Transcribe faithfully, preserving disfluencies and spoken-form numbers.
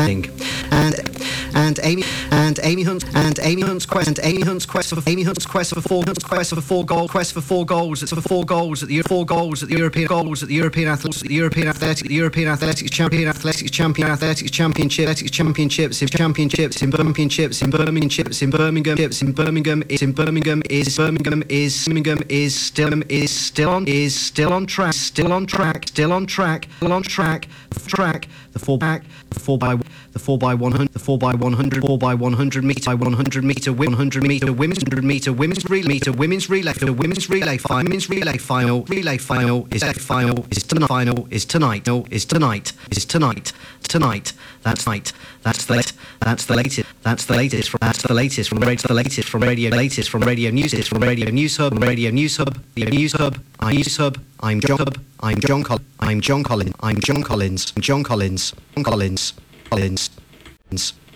and and Amy and Amy Hunt and Amy Hunt's quest and Amy Hunt's quest for Amy Hunt's quest for four Hunt's quest for four goal quest for four goals. It's for four goals at the four goals at the European goals at the European Athletics the European Athletic the European Athletics Champion Athletics Champion Athletics Championship Athletics Championships in Championships in Championships in Birmingham chips in Birmingham chips in Birmingham is in Birmingham is Birmingham is Birmingham is still is still on is still on track still on track still on track still on track track the four back the four by the four by one hundred the four by one hundred four by one hundred meter one hundred meter one hundred meter women's one hundred meter women's relay meter women's relay the women's relay final women's relay final relay final is final is tonight final is tonight no is tonight is tonight tonight that's night that's the late that's the latest that's the latest from that's the latest from radio the latest from radio latest from radio news is from radio news hub radio news hub the news hub I news hub I'm John Hub I'm John Col I'm John Collins I'm John Collins I'm John Collins John Collins Collins